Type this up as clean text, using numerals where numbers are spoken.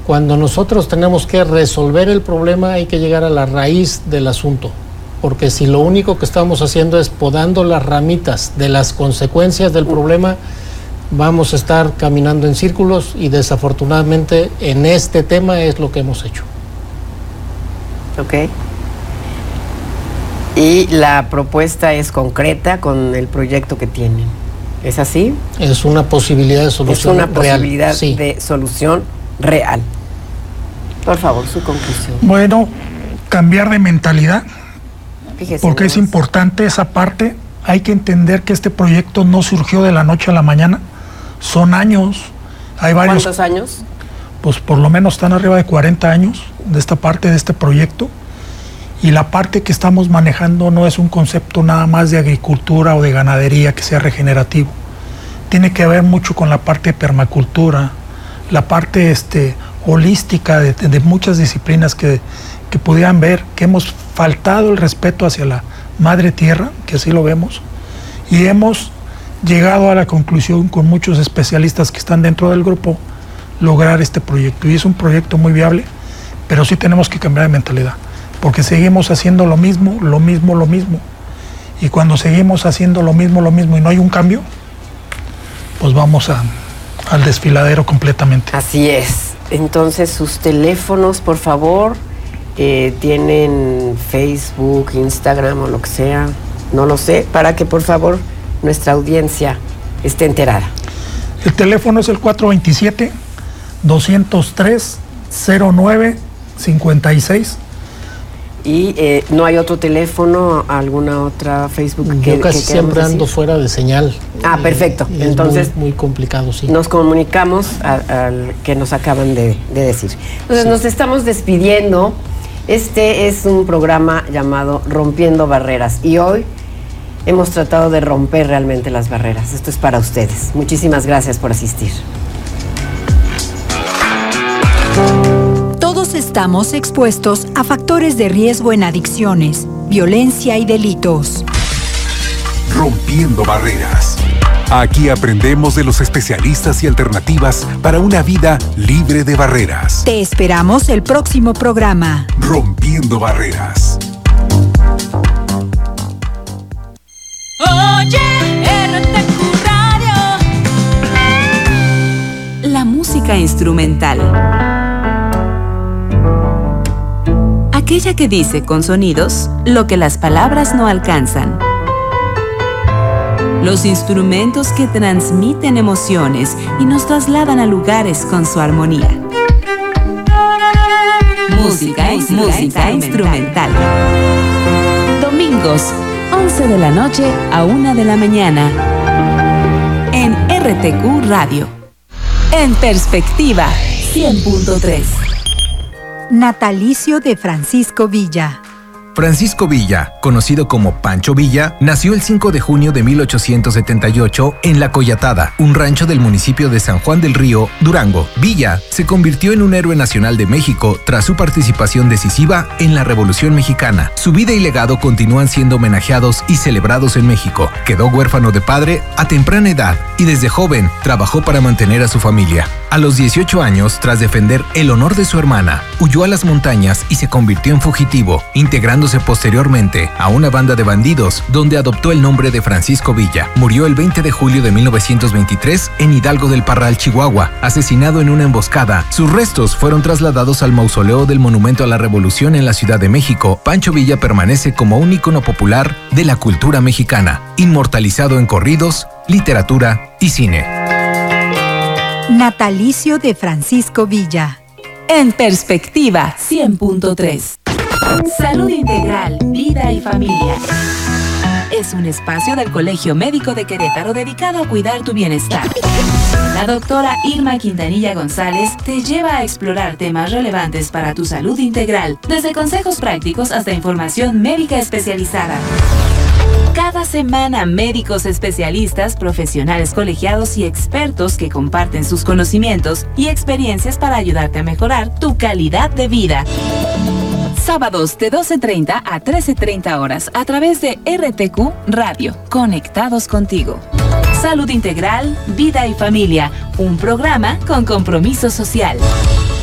Cuando nosotros tenemos que resolver el problema, hay que llegar a la raíz del asunto, porque si lo único que estamos haciendo es podando las ramitas de las consecuencias del problema, vamos a estar caminando en círculos y desafortunadamente en este tema es lo que hemos hecho. Ok. Y la propuesta es concreta con el proyecto que tienen. ¿Es así? Es una posibilidad de solución real. Es una posibilidad de solución real. Por favor, su conclusión. Bueno, cambiar de mentalidad. Fíjese porque es importante esa parte. Hay que entender que este proyecto no surgió de la noche a la mañana. Son años. Hay varios. ¿Cuántos años? Pues por lo menos están arriba de 40 años de esta parte de este proyecto. Y la parte que estamos manejando no es un concepto nada más de agricultura o de ganadería que sea regenerativo. Tiene que ver mucho con la parte de permacultura, la parte holística de muchas disciplinas que pudieran ver que hemos faltado el respeto hacia la madre tierra, que así lo vemos, y hemos llegado a la conclusión con muchos especialistas que están dentro del grupo lograr este proyecto. Y es un proyecto muy viable, pero sí tenemos que cambiar de mentalidad, porque seguimos haciendo lo mismo. Y cuando seguimos haciendo lo mismo y no hay un cambio, pues vamos al desfiladero completamente. Así es. Entonces, sus teléfonos, por favor, tienen Facebook, Instagram o lo que sea, no lo sé, para que por favor nuestra audiencia esté enterada. El teléfono es el 427-203-0956. Y no hay otro teléfono, alguna otra Facebook Yo casi siempre ando fuera de señal. Ah, perfecto. Entonces muy complicado, sí. Nos comunicamos al que nos acaban de decir. Entonces nos estamos despidiendo. Este es un programa llamado Rompiendo Barreras y hoy hemos tratado de romper realmente las barreras. Esto es para ustedes. Muchísimas gracias por asistir. Todos estamos expuestos a factores de riesgo en adicciones, violencia y delitos. Rompiendo Barreras. Aquí aprendemos de los especialistas y alternativas para una vida libre de barreras. Te esperamos el próximo programa. Rompiendo Barreras. Oye, RTQ Radio. La música instrumental. Aquella que dice con sonidos lo que las palabras no alcanzan. Los instrumentos que transmiten emociones y nos trasladan a lugares con su armonía. Música instrumental. Domingos, 11 de la noche a 1 de la mañana. En RTQ Radio. En perspectiva, 100.3. Natalicio de Francisco Villa. Francisco Villa, conocido como Pancho Villa, nació el 5 de junio de 1878 en La Coyatada, un rancho del municipio de San Juan del Río, Durango. Villa se convirtió en un héroe nacional de México tras su participación decisiva en la Revolución Mexicana. Su vida y legado continúan siendo homenajeados y celebrados en México. Quedó huérfano de padre a temprana edad y desde joven trabajó para mantener a su familia. A los 18 años, tras defender el honor de su hermana, huyó a las montañas y se convirtió en fugitivo, integrándose posteriormente a una banda de bandidos donde adoptó el nombre de Francisco Villa. Murió el 20 de julio de 1923 en Hidalgo del Parral, Chihuahua, asesinado en una emboscada. Sus restos fueron trasladados al mausoleo del Monumento a la Revolución en la Ciudad de México. Pancho Villa permanece como un ícono popular de la cultura mexicana, inmortalizado en corridos, literatura y cine. Natalicio de Francisco Villa. En perspectiva, 100.3. Salud Integral, Vida y Familia. Es un espacio del Colegio Médico de Querétaro dedicado a cuidar tu bienestar. La doctora Irma Quintanilla González te lleva a explorar temas relevantes para tu salud integral, desde consejos prácticos hasta información médica especializada. Cada semana, médicos especialistas, profesionales colegiados y expertos que comparten sus conocimientos y experiencias para ayudarte a mejorar tu calidad de vida. Sábados de 12:30 a 13:30 horas a través de RTQ Radio. Conectados contigo. Salud Integral, Vida y Familia. Un programa con compromiso social.